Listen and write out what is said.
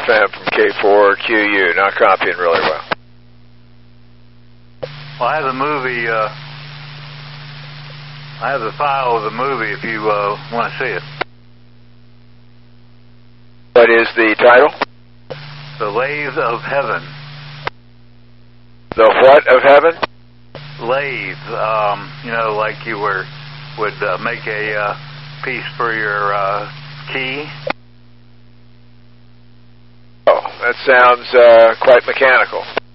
FM from K4QU. Not copying really well. Well, I have the movie, I have the file of the movie if you want to see it. What is the title? The Lathe of Heaven. The what of heaven? Lathe, you know, like you would make a piece for your key. Oh, that sounds quite mechanical.